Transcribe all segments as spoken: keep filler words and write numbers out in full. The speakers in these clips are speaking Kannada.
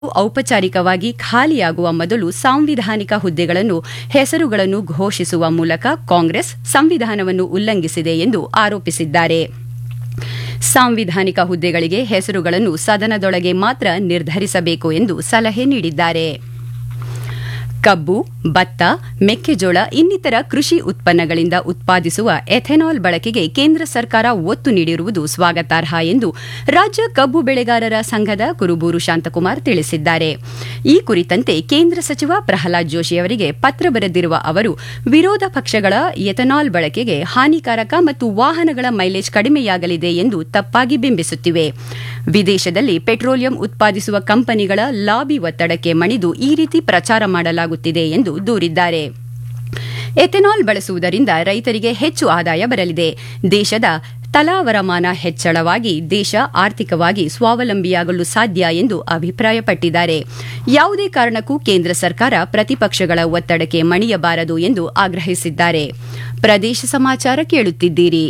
ಔಪಚಾರಿಕವಾಗಿ ಖಾಲಿಯಾಗುವ ಮೊದಲು ಸಾಂವಿಧಾನಿಕ ಹುದ್ದೆಗಳನ್ನು ಹೆಸರುಗಳನ್ನು ಘೋಷಿಸುವ ಮೂಲಕ ಕಾಂಗ್ರೆಸ್ ಸಂವಿಧಾನವನ್ನು ಉಲ್ಲಂಘಿಸಿದೆ ಎಂದು ಆರೋಪಿಸಿದ್ದಾರೆ. ಸಾಂವಿಧಾನಿಕ ಹುದ್ದೆಗಳಿಗೆ ಹೆಸರುಗಳನ್ನು ಸದನದೊಳಗೆ ಮಾತ್ರ ನಿರ್ಧರಿಸಬೇಕು ಎಂದು ಸಲಹೆ ನೀಡಿದ್ದಾರೆ. ಕಬ್ಬು, ಭತ್ತ, ಮೆಕ್ಕೆಜೋಳ ಇನ್ನಿತರ ಕೃಷಿ ಉತ್ಪನ್ನಗಳಿಂದ ಉತ್ಪಾದಿಸುವ ಎಥೆನಾಲ್ ಬಳಕೆಗೆ ಕೇಂದ್ರ ಸರ್ಕಾರ ಒತ್ತು ನೀಡಿರುವುದು ಸ್ವಾಗತಾರ್ಹ ಎಂದು ರಾಜ್ಯ ಕಬ್ಬು ಬೆಳೆಗಾರರ ಸಂಘದ ಕುರುಬೂರು ಶಾಂತಕುಮಾರ್ ತಿಳಿಸಿದ್ದಾರೆ. ಈ ಕುರಿತಂತೆ ಕೇಂದ್ರ ಸಚಿವ ಪ್ರಹ್ಲಾದ್ ಜೋಶಿ ಅವರಿಗೆ ಪತ್ರ ಬರೆದಿರುವ ಅವರು, ವಿರೋಧ ಪಕ್ಷಗಳ ಎಥೆನಾಲ್ ಬಳಕೆಗೆ ಹಾನಿಕಾರಕ ಮತ್ತು ವಾಹನಗಳ ಮೈಲೇಜ್ ಕಡಿಮೆಯಾಗಲಿದೆ ಎಂದು ತಪ್ಪಾಗಿ ಬಿಂಬಿಸುತ್ತಿವೆ. ವಿದೇಶದಲ್ಲಿ ಪೆಟ್ರೋಲಿಯಂ ಉತ್ಪಾದಿಸುವ ಕಂಪನಿಗಳ ಲಾಬಿ ಒತ್ತಡಕ್ಕೆ ಮಣಿದು ಈ ರೀತಿ ಪ್ರಚಾರ ಮಾಡಲಾಗುತ್ತಿದೆ ಎಂದು ದೂರಿದ್ದಾರೆ. ಎಥೆನಾಲ್ ಬಳಸುವುದರಿಂದ ರೈತರಿಗೆ ಹೆಚ್ಚು ಆದಾಯ ಬರಲಿದೆ. ದೇಶದ ತಲಾವರಮಾನ ಹೆಚ್ಚಳವಾಗಿ ದೇಶ ಆರ್ಥಿಕವಾಗಿ ಸ್ವಾವಲಂಬಿಯಾಗಲು ಸಾಧ್ಯ ಎಂದು ಅಭಿಪ್ರಾಯಪಟ್ಟಿದ್ದಾರೆ. ಯಾವುದೇ ಕಾರಣಕ್ಕೂ ಕೇಂದ್ರ ಸರ್ಕಾರ ಪ್ರತಿಪಕ್ಷಗಳ ಒತ್ತಡಕ್ಕೆ ಮಣಿಯಬಾರದು ಎಂದು ಆಗ್ರಹಿಸಿದ್ದಾರೆ. ಪ್ರದೇಶ ಸಮಾಚಾರ ಕೇಳುತ್ತಿದ್ದೀರಿ.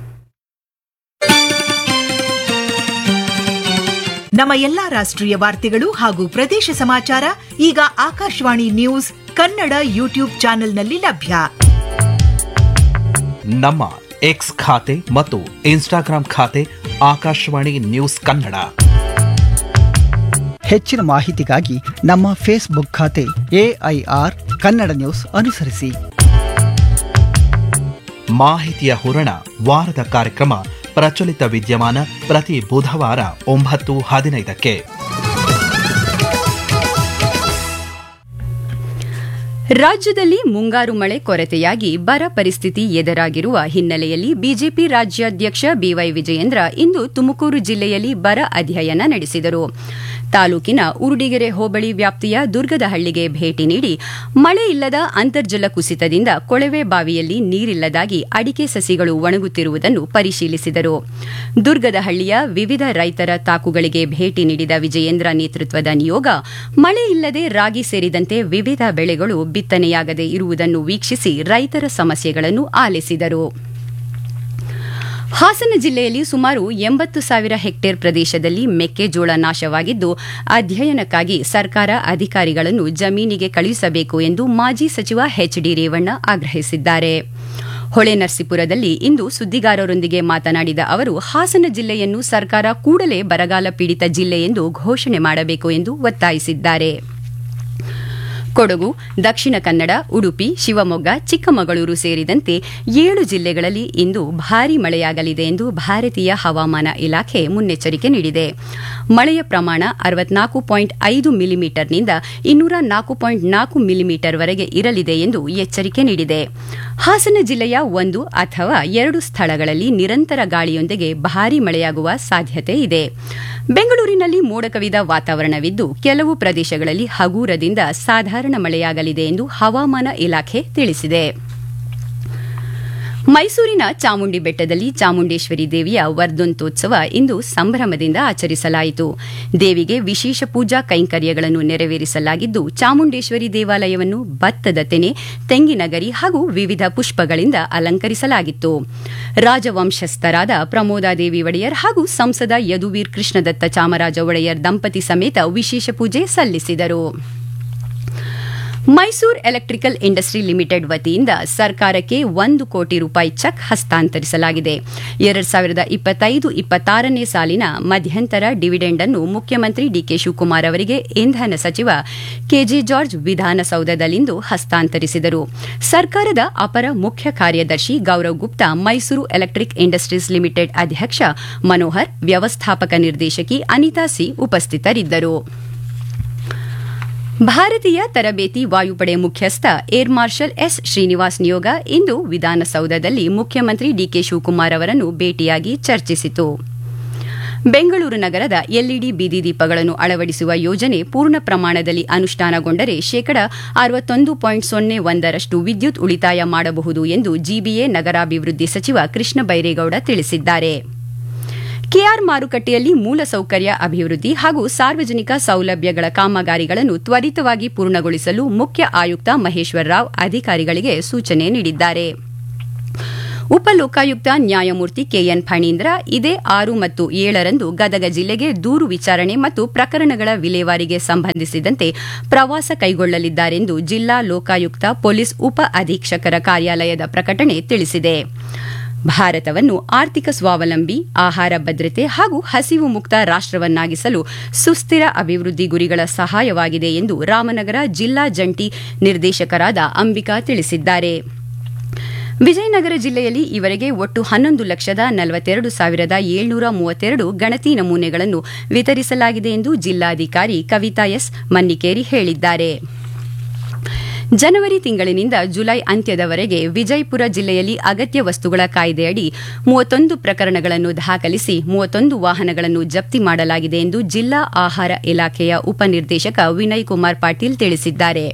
ನಮ್ಮ ಎಲ್ಲಾ ರಾಷ್ಟ್ರೀಯ ವಾರ್ತೆಗಳು ಹಾಗೂ ಪ್ರದೇಶ ಸಮಾಚಾರ ಈಗ ಆಕಾಶವಾಣಿ ನ್ಯೂಸ್ ಕನ್ನಡ ಯೂಟ್ಯೂಬ್ ಚಾನೆಲ್ನಲ್ಲಿ ಲಭ್ಯ. ನಮ್ಮ ಎಕ್ಸ್ ಖಾತೆ ಮತ್ತು ಇನ್ಸ್ಟಾಗ್ರಾಂ ಖಾತೆ ಆಕಾಶವಾಣಿ ನ್ಯೂಸ್ ಕನ್ನಡ. ಹೆಚ್ಚಿನ ಮಾಹಿತಿಗಾಗಿ ನಮ್ಮ ಫೇಸ್ಬುಕ್ ಖಾತೆ ಎಐಆರ್ ಕನ್ನಡ ನ್ಯೂಸ್ ಅನುಸರಿಸಿ. ಮಾಹಿತಿಯ ಹೂರಣ ವಾರದ ಕಾರ್ಯಕ್ರಮ ಪ್ರಚಲಿತ ವಿದ್ಯಮಾನ ಪ್ರತಿ ಬುಧವಾರ ಒಂಬತ್ತು ಹದಿನೈದಕ್ಕೆ. ರಾಜ್ಯದಲ್ಲಿ ಮುಂಗಾರು ಮಳೆ ಕೊರತೆಯಾಗಿ ಬರ ಪರಿಸ್ಥಿತಿ ಎದುರಾಗಿರುವ ಹಿನ್ನೆಲೆಯಲ್ಲಿ ಬಿಜೆಪಿ ರಾಜ್ಯಾಧ್ಯಕ್ಷ ಬಿವೈ ವಿಜಯೇಂದ್ರ ಇಂದು ತುಮಕೂರು ಜಿಲ್ಲೆಯಲ್ಲಿ ಬರ ಅಧ್ಯಯನ ನಡೆಸಿದರು. ತಾಲೂಕಿನ ಉರುಡಿಗೆರೆ ಹೋಬಳಿ ವ್ಯಾಪ್ತಿಯ ದುರ್ಗದಹಳ್ಳಿಗೆ ಭೇಟಿ ನೀಡಿ ಮಳೆ ಇಲ್ಲದ ಅಂತರ್ಜಲ ಕುಸಿತದಿಂದ ಕೊಳವೆ ಬಾವಿಯಲ್ಲಿ ನೀರಿಲ್ಲದಾಗಿ ಅಡಿಕೆ ಸಸಿಗಳು ಒಣಗುತ್ತಿರುವುದನ್ನು ಪರಿಶೀಲಿಸಿದರು. ದುರ್ಗದಹಳ್ಳಿಯ ವಿವಿಧ ರೈತರ ತಾಕುಗಳಿಗೆ ಭೇಟಿ ನೀಡಿದ ವಿಜಯೇಂದ್ರ ನೇತೃತ್ವದ ನಿಯೋಗ ಮಳೆ ಇಲ್ಲದೆ ರಾಗಿ ಸೇರಿದಂತೆ ವಿವಿಧ ಬೆಳೆಗಳು ಬಿತ್ತನೆಯಾಗದೆ ಇರುವುದನ್ನು ವೀಕ್ಷಿಸಿ ರೈತರ ಸಮಸ್ಯೆಗಳನ್ನು ಆಲಿಸಿದರು. ಹಾಸನ ಜಿಲ್ಲೆಯಲ್ಲಿ ಸುಮಾರು ಎಂಬತ್ತು ಸಾವಿರ ಹೆಕ್ಟೇರ್ ಪ್ರದೇಶದಲ್ಲಿ ಮೆಕ್ಕೆಜೋಳ ನಾಶವಾಗಿದ್ದು, ಅಧ್ಯಯನಕ್ಕಾಗಿ ಸರ್ಕಾರ ಅಧಿಕಾರಿಗಳನ್ನು ಜಮೀನಿಗೆ ಕಳುಹಿಸಬೇಕು ಎಂದು ಮಾಜಿ ಸಚಿವ ಎಚ್ ಡಿ ರೇವಣ್ಣ ಆಗ್ರಹಿಸಿದ್ದಾರೆ. ಹೊಳೆನರಸೀಪುರದಲ್ಲಿ ಇಂದು ಸುದ್ದಿಗಾರರೊಂದಿಗೆ ಮಾತನಾಡಿದ ಅವರು, ಹಾಸನ ಜಿಲ್ಲೆಯನ್ನು ಸರ್ಕಾರ ಕೂಡಲೇ ಬರಗಾಲ ಪೀಡಿತ ಜಿಲ್ಲೆ ಎಂದು ಘೋಷಣೆ ಮಾಡಬೇಕು ಎಂದು ಒತ್ತಾಯಿಸಿದ್ದಾರೆ. ಕೊಡಗು, ದಕ್ಷಿಣ ಕನ್ನಡ, ಉಡುಪಿ, ಶಿವಮೊಗ್ಗ, ಚಿಕ್ಕಮಗಳೂರು ಸೇರಿದಂತೆ ಏಳು ಜಿಲ್ಲೆಗಳಲ್ಲಿ ಇಂದು ಭಾರೀ ಮಳೆಯಾಗಲಿದೆ ಎಂದು ಭಾರತೀಯ ಹವಾಮಾನ ಇಲಾಖೆ ಮುನ್ನೆಚ್ಚರಿಕೆ ನೀಡಿದೆ. ಮಳೆಯ ಪ್ರಮಾಣ ಅರವತ್ನಾಲ್ಕು ಪಾಯಿಂಟ್ ಐದು ಮಿಲಿಮೀಟರ್ನಿಂದ ಇನ್ನೂರ ನಾಲ್ಕು ಪಾಯಿಂಟ್ ನಾಲ್ಕು ಮಿಲಿಮೀಟರ್ವರೆಗೆ ಇರಲಿದೆ ಎಂದು ಎಚ್ಚರಿಕೆ ನೀಡಿದೆ. ಹಾಸನ ಜಿಲ್ಲೆಯ ಒಂದು ಅಥವಾ ಎರಡು ಸ್ಥಳಗಳಲ್ಲಿ ನಿರಂತರ ಗಾಳಿಯೊಂದಿಗೆ ಭಾರೀ ಮಳೆಯಾಗುವ ಸಾಧ್ಯತೆ ಇದೆ. ಬೆಂಗಳೂರಿನಲ್ಲಿ ಮೋಡ ಕವಿದ ವಾತಾವರಣವಿದ್ದು, ಕೆಲವು ಪ್ರದೇಶಗಳಲ್ಲಿ ಹಗೂರದಿಂದ ಸಾಧಾರಣ ಮಳೆಯಾಗಲಿದೆ ಎಂದು ಹವಾಮಾನ ಇಲಾಖೆ ತಿಳಿಸಿದೆ. ಮೈಸೂರಿನ ಚಾಮುಂಡಿ ಬೆಟ್ಟದಲ್ಲಿ ಚಾಮುಂಡೇಶ್ವರಿ ದೇವಿಯ ವರ್ಧಂತೋತ್ಸವ ಇಂದು ಸಂಭ್ರಮದಿಂದ ಆಚರಿಸಲಾಯಿತು. ದೇವಿಗೆ ವಿಶೇಷ ಪೂಜಾ ಕೈಂಕರ್ಯಗಳನ್ನು ನೆರವೇರಿಸಲಾಗಿದ್ದು, ಚಾಮುಂಡೇಶ್ವರಿ ದೇವಾಲಯವನ್ನು ಭತ್ತದ ತೆನೆ, ತೆಂಗಿನ ಗರಿ ಹಾಗೂ ವಿವಿಧ ಪುಷ್ಪಗಳಿಂದ ಅಲಂಕರಿಸಲಾಗಿತ್ತು. ರಾಜವಂಶಸ್ಥರಾದ ಪ್ರಮೋದಾದೇವಿ ಒಡೆಯರ್ ಹಾಗೂ ಸಂಸದ ಯದುವೀರ್ ಕೃಷ್ಣದತ್ತ ಚಾಮರಾಜ ಒಡೆಯರ್ ದಂಪತಿ ಸಮೇತ ವಿಶೇಷ ಪೂಜೆ ಸಲ್ಲಿಸಿದರು. ಮೈಸೂರು ಎಲೆಕ್ಟ್ರಿಕಲ್ ಇಂಡಸ್ಟ್ರಿ ಲಿಮಿಟೆಡ್ ವತಿಯಿಂದ ಸರ್ಕಾರಕ್ಕೆ ಒಂದು ಕೋಟಿ ರೂಪಾಯಿ ಚೆಕ್ ಹಸ್ತಾಂತರಿಸಲಾಗಿದೆ. ಎರಡು ಸಾವಿರದ ಇಪ್ಪತ್ತೈದು ಇಪ್ಪತ್ತಾರನೇ ಸಾಲಿನ ಮಧ್ಯಂತರ ಡಿವಿಡೆಂಡ್ ಅನ್ನು ಮುಖ್ಯಮಂತ್ರಿ ಡಿಕೆ ಶಿವಕುಮಾರ್ ಅವರಿಗೆ ಇಂಧನ ಸಚಿವ ಕೆಜೆ ಜಾರ್ಜ್ ವಿಧಾನಸೌಧದಲ್ಲಿಂದು ಹಸ್ತಾಂತರಿಸಿದರು. ಸರ್ಕಾರದ ಅಪರ ಮುಖ್ಯ ಕಾರ್ಯದರ್ಶಿ Gaurav Gupta, Mysuru electric industries limited ಅಧ್ಯಕ್ಷ ಮನೋಹರ್, ವ್ಯವಸ್ಥಾಪಕ ನಿರ್ದೇಶಕಿ ಅನಿತಾ ಸಿ ಉಪಸ್ಥಿತರಿದ್ದರು. ಭಾರತೀಯ ತರಬೇತಿ ವಾಯುಪಡೆ ಮುಖ್ಯಸ್ಥ ಏರ್ ಮಾರ್ಷಲ್ ಎಸ್ ಶ್ರೀನಿವಾಸ್ ನಿಯೋಗ ಇಂದು ವಿಧಾನಸೌಧದಲ್ಲಿ ಮುಖ್ಯಮಂತ್ರಿ ಡಿಕೆ ಶಿವಕುಮಾರ್ ಅವರನ್ನು ಭೇಟಿಯಾಗಿ ಚರ್ಚಿಸಿತು. ಬೆಂಗಳೂರು ನಗರದ ಎಲ್ಇಡಿ ಬೀದಿ ದೀಪಗಳನ್ನು ಅಳವಡಿಸುವ ಯೋಜನೆ ಪೂರ್ಣ ಪ್ರಮಾಣದಲ್ಲಿ ಅನುಷ್ಠಾನಗೊಂಡರೆ ಶೇಕಡಾ ಅರವತ್ತೊಂದು ಪಾಯಿಂಟ್ ಸೊನ್ನೆ ಒಂದರಷ್ಟು ವಿದ್ಯುತ್ ಉಳಿತಾಯ ಮಾಡಬಹುದು ಎಂದು ಜಿಬಿಎ ನಗರಾಭಿವೃದ್ಧಿ ಸಚಿವ ಕೃಷ್ಣ ಬೈರೇಗೌಡ ತಿಳಿಸಿದ್ದಾರೆ. ಕೆಆರ್ ಮಾರುಕಟ್ಟೆಯಲ್ಲಿ ಮೂಲಸೌಕರ್ಯ ಅಭಿವೃದ್ಧಿ ಹಾಗೂ ಸಾರ್ವಜನಿಕ ಸೌಲಭ್ಯಗಳ ಕಾಮಗಾರಿಗಳನ್ನು ತ್ವರಿತವಾಗಿ ಪೂರ್ಣಗೊಳಿಸಲು ಮುಖ್ಯ ಆಯುಕ್ತ ಮಹೇಶ್ವರ ರಾವ್ ಅಧಿಕಾರಿಗಳಿಗೆ ಸೂಚನೆ ನೀಡಿದ್ದಾರೆ. ಉಪಲೋಕಾಯುಕ್ತ ನ್ಯಾಯಮೂರ್ತಿ ಕೆಎನ್ ಫಣೀಂದ್ರ ಇದೇ ಆರು ಮತ್ತು ಏಳರಂದು ಗದಗ ಜಿಲ್ಲೆಗೆ ದೂರು ವಿಚಾರಣೆ ಮತ್ತು ಪ್ರಕರಣಗಳ ವಿಲೇವಾರಿಗೆ ಸಂಬಂಧಿಸಿದಂತೆ ಪ್ರವಾಸ ಕೈಗೊಳ್ಳಲಿದ್ದಾರೆಂದು ಜಿಲ್ಲಾ ಲೋಕಾಯುಕ್ತ ಪೊಲೀಸ್ ಉಪ ಅಧೀಕ್ಷಕರ ಕಾರ್ಯಾಲಯದ ಪ್ರಕಟಣೆ ತಿಳಿಸಿದೆ. ಭಾರತವನ್ನು ಆರ್ಥಿಕ ಸ್ವಾವಲಂಬಿ, ಆಹಾರ ಭದ್ರತೆ ಹಾಗೂ ಹಸಿವು ಮುಕ್ತ ರಾಷ್ಟವನ್ನಾಗಿಸಲು ಸುಸ್ಥಿರ ಅಭಿವೃದ್ಧಿ ಗುರಿಗಳ ಸಹಾಯವಾಗಿದೆ ಎಂದು ರಾಮನಗರ ಜಿಲ್ಲಾ ಜಂಟಿ ನಿರ್ದೇಶಕರಾದ ಅಂಬಿಕಾ ತಿಳಿಸಿದ್ದಾರೆ. ವಿಜಯನಗರ ಜಿಲ್ಲೆಯಲ್ಲಿ ಈವರೆಗೆ ಒಟ್ಟು ಹನ್ನೊಂದು ಲಕ್ಷದ ನಲವತ್ತೆರಡು ಸಾವಿರದ ಏಳ್ನೂರ ಮೂವತ್ತೆರಡು ಗಣತಿ ನಮೂನೆಗಳನ್ನು ವಿತರಿಸಲಾಗಿದೆ ಎಂದು ಜಿಲ್ಲಾಧಿಕಾರಿ ಕವಿತಾ ಎಸ್ ಮನ್ನಿಕೇರಿ ಹೇಳಿದ್ದಾರೆ. ಜನವರಿ ತಿಂಗಳಿನಿಂದ ಜುಲೈ ಅಂತ್ಯದವರೆಗೆ ವಿಜಯಪುರ ಜಿಲ್ಲೆಯಲ್ಲಿ ಅಗತ್ಯ ವಸ್ತುಗಳ ಕಾಯ್ದೆಯಡಿ ಮೂವತ್ತೊಂದು ಪ್ರಕರಣಗಳನ್ನು ದಾಖಲಿಸಿ ಮೂವತ್ತೊಂದು ವಾಹನಗಳನ್ನು ಜಪ್ತಿ ಮಾಡಲಾಗಿದೆ ಎಂದು ಜಿಲ್ಲಾ ಆಹಾರ ಇಲಾಖೆಯ ಉಪನಿರ್ದೇಶಕ ವಿನಯ್ ಕುಮಾರ್ ಪಾಟೀಲ್ ತಿಳಿಸಿದ್ದಾರೆ.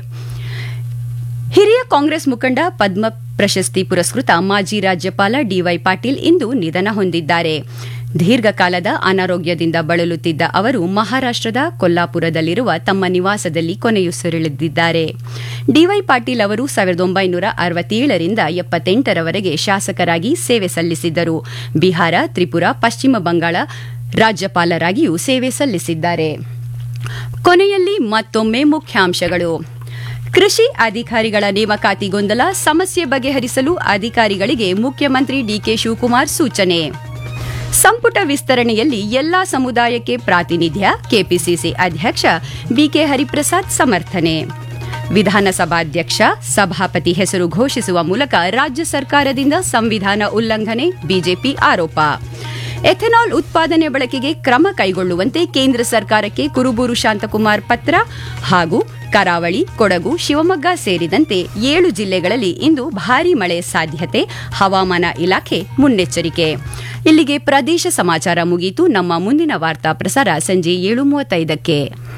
ಹಿರಿಯ ಕಾಂಗ್ರೆಸ್ ಮುಖಂಡ ಪದ್ಮ ಪ್ರಶಸ್ತಿ ಪುರಸ್ಕೃತ ಮಾಜಿ ರಾಜ್ಯಪಾಲ ಡಿವೈ ಪಾಟೀಲ್ ಇಂದು ನಿಧನ ಹೊಂದಿದ್ದಾರೆ. ದೀರ್ಘಕಾಲದ ಅನಾರೋಗ್ಯದಿಂದ ಬಳಲುತ್ತಿದ್ದ ಅವರು ಮಹಾರಾಷ್ಟದ ಕೊಲ್ಲಾಪುರದಲ್ಲಿರುವ ತಮ್ಮ ನಿವಾಸದಲ್ಲಿ ಕೊನೆಯುಸಿರೆಳೆದಿದ್ದಾರೆ. ಡಿವೈ ಪಾಟೀಲ್ ಅವರು ಸಾವಿರದ ಒಂಬೈನೂರ ಅರವತ್ತೇಳರಿಂದ ಎಪ್ಪತ್ತೆಂಟರವರೆಗೆ ಶಾಸಕರಾಗಿ ಸೇವೆ ಸಲ್ಲಿಸಿದ್ದರು. ಬಿಹಾರ, ತ್ರಿಪುರಾ, ಪಶ್ಚಿಮ ಬಂಗಾಳ ರಾಜ್ಯಪಾಲರಾಗಿಯೂ ಸೇವೆ ಸಲ್ಲಿಸಿದ್ದಾರೆ. ಕೊನೆಯಲ್ಲಿ ಮತ್ತೊಮ್ಮೆ ಮುಖ್ಯಾಂಶಗಳು. ಕೃಷಿ ಅಧಿಕಾರಿಗಳ ನೇಮಕಾತಿ ಗೊಂದಲ ಸಮಸ್ಯೆ ಬಗೆಹರಿಸಲು ಅಧಿಕಾರಿಗಳಿಗೆ ಮುಖ್ಯಮಂತ್ರಿ ಡಿಕೆ ಶಿವಕುಮಾರ್ ಸೂಚನೆ. ಸಂಪುಟ ವಿಸ್ತರಣೆಯಲ್ಲಿ ಎಲ್ಲಾ ಸಮುದಾಯಕ್ಕೆ ಪ್ರಾತಿನಿಧ್ಯ, ಕೆಪಿಸಿಸಿ ಅಧ್ಯಕ್ಷ ಬಿಕೆ ಹರಿಪ್ರಸಾದ್ ಸಮರ್ಥನೆ. ವಿಧಾನಸಭಾಧ್ಯಕ್ಷ, ಸಭಾಪತಿ ಹೆಸರು ಘೋಷಿಸುವ ಮೂಲಕ ರಾಜ್ಯ ಸರ್ಕಾರದಿಂದ ಸಂವಿಧಾನ ಉಲ್ಲಂಘನೆ, ಬಿಜೆಪಿ ಆರೋಪ. ಎಥೆನಾಲ್ ಉತ್ಪಾದನೆ ಬಳಕೆಗೆ ಕ್ರಮ ಕೈಗೊಳ್ಳುವಂತೆ ಕೇಂದ್ರ ಸರ್ಕಾರಕ್ಕೆ ಕುರುಬೂರು ಶಾಂತಕುಮಾರ್ ಪತ್ರ. ಹಾಗೂ ಕರಾವಳಿ, ಕೊಡಗು, ಶಿವಮೊಗ್ಗ ಸೇರಿದಂತೆ ಏಳು ಜಿಲ್ಲೆಗಳಲ್ಲಿ ಇಂದು ಭಾರೀ ಮಳೆ ಸಾಧ್ಯತೆ, ಹವಾಮಾನ ಇಲಾಖೆ ಮುನ್ನೆಚ್ಚರಿಕೆ. ಇಲ್ಲಿಗೆ ಪ್ರದೇಶ ಸಮಾಚಾರ ಮುಗಿಯಿತು. ನಮ್ಮ ಮುಂದಿನ ವಾರ್ತಾ ಪ್ರಸಾರ ಸಂಜೆ ಏಳು ಮೂವತ್ತೈದಕ್ಕೆ.